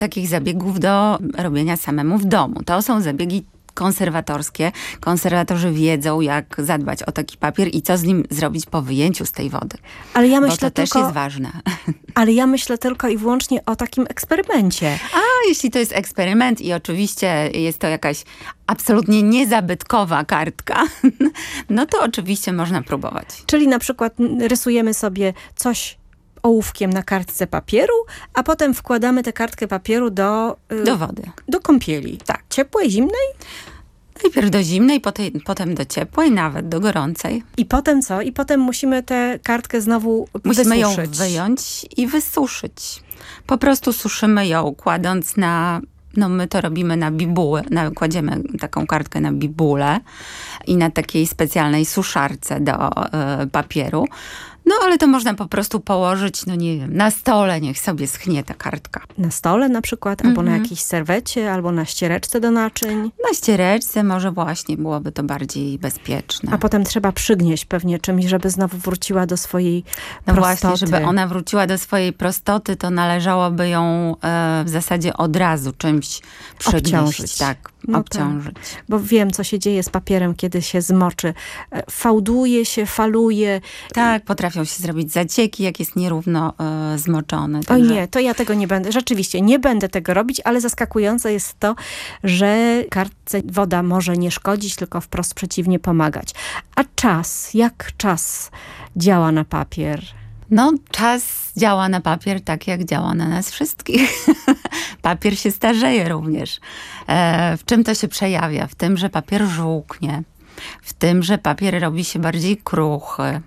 takich zabiegów do robienia samemu w domu. To są zabiegi konserwatorskie. Konserwatorzy wiedzą, jak zadbać o taki papier i co z nim zrobić po wyjęciu z tej wody. Ale ja Bo myślę to też jest ważne. Ale ja myślę tylko i wyłącznie o takim eksperymencie. A jeśli to jest eksperyment i oczywiście jest to jakaś absolutnie niezabytkowa kartka, no to oczywiście można próbować. Czyli na przykład rysujemy sobie coś ołówkiem na kartce papieru, a potem wkładamy tę kartkę papieru do wody. Do kąpieli. Tak. Ciepłej, zimnej? Najpierw do zimnej, potem do ciepłej, nawet do gorącej. I potem co? I potem musimy tę kartkę znowu Musimy ją wysuszyć. wyjąć i wysuszyć. Po prostu suszymy ją, kładąc na... No my to robimy na bibułę, kładziemy taką kartkę na bibułę i na takiej specjalnej suszarce do papieru. No ale to można po prostu położyć, no nie wiem, na stole, niech sobie schnie ta kartka. Na stole na przykład, albo na jakiejś serwecie, albo na ściereczce do naczyń. Na ściereczce może właśnie byłoby to bardziej bezpieczne. A potem trzeba przygnieść pewnie czymś, żeby znowu wróciła do swojej No prostoty. właśnie, żeby ona wróciła do swojej prostoty, to należałoby ją w zasadzie od razu czymś przygnieść. Obciążyć. Tak, No obciążyć. Bo wiem, co się dzieje z papierem, kiedy się zmoczy. Fałduje się, faluje. Tak, potrafią się zrobić zacieki, jak jest nierówno zmoczony. Oj Także... nie, to ja tego nie będę. Rzeczywiście, nie będę tego robić, ale zaskakujące jest to, że kartce woda może nie szkodzić, tylko wprost przeciwnie pomagać. A czas, jak czas działa na papier? No, czas działa na papier tak, jak działa na nas wszystkich. Papier się starzeje również. W czym to się przejawia? W tym, że papier żółknie. W tym, że papier robi się bardziej kruchy.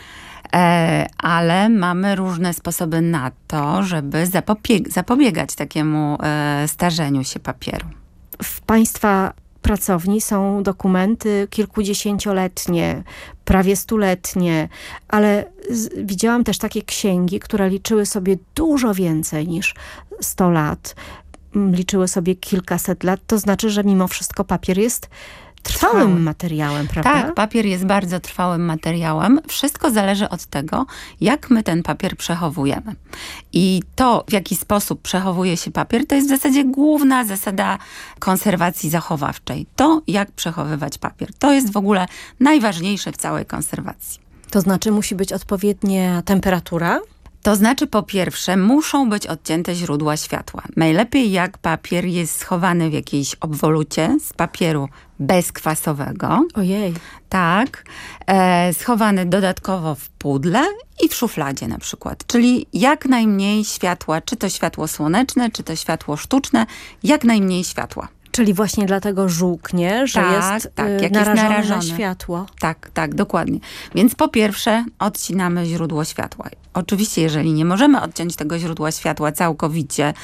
Ale mamy różne sposoby na to, żeby zapobiegać takiemu starzeniu się papieru. W państwa pracowni są dokumenty kilkudziesięcioletnie, prawie stuletnie, ale widziałam też takie księgi, które liczyły sobie dużo więcej niż 100 lat. Liczyły sobie kilkaset lat. To znaczy, że mimo wszystko papier jest trwałym materiałem, prawda? Tak, papier jest bardzo trwałym materiałem. Wszystko zależy od tego, jak my ten papier przechowujemy. I to, w jaki sposób przechowuje się papier, to jest w zasadzie główna zasada konserwacji zachowawczej. To, jak przechowywać papier. To jest w ogóle najważniejsze w całej konserwacji. To znaczy musi być odpowiednia temperatura? To znaczy, po pierwsze, muszą być odcięte źródła światła. Najlepiej, jak papier jest schowany w jakiejś obwolucie z papieru bezkwasowego. Ojej. Tak. Schowany dodatkowo w pudle i w szufladzie na przykład. Czyli jak najmniej światła, czy to światło słoneczne, czy to światło sztuczne, jak najmniej światła. Czyli właśnie dlatego żółknie, że jest jak narażone jest na światło. Tak, dokładnie. Więc po pierwsze odcinamy źródło światła. Oczywiście, jeżeli nie możemy odciąć tego źródła światła całkowicie,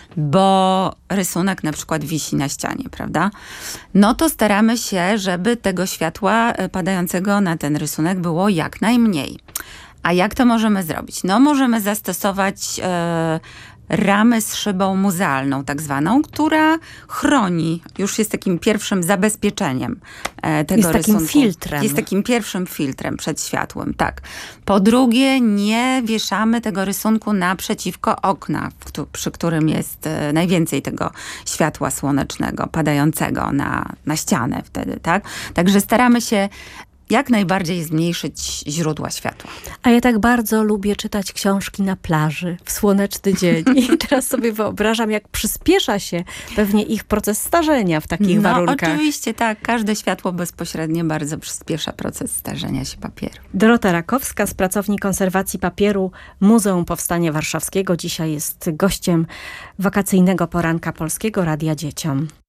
bo rysunek na przykład wisi na ścianie, prawda? No to staramy się, żeby tego światła padającego na ten rysunek było jak najmniej. A jak to możemy zrobić? No możemy zastosować ramy z szybą muzealną tak zwaną, która chroni, już jest takim pierwszym zabezpieczeniem tego jest rysunku. Takim filtrem. Jest takim pierwszym filtrem przed światłem, tak. Po drugie, nie wieszamy tego rysunku naprzeciwko okna, przy którym jest najwięcej tego światła słonecznego padającego na ścianę wtedy, tak. Także staramy się jak najbardziej zmniejszyć źródła światła. A ja tak bardzo lubię czytać książki na plaży w słoneczny dzień. I teraz sobie wyobrażam, jak przyspiesza się pewnie ich proces starzenia w takich warunkach. Oczywiście, tak. Każde światło bezpośrednie bardzo przyspiesza proces starzenia się papieru. Dorota Rakowska z Pracowni Konserwacji Papieru Muzeum Powstania Warszawskiego dzisiaj jest gościem wakacyjnego poranka Polskiego Radia Dzieciom.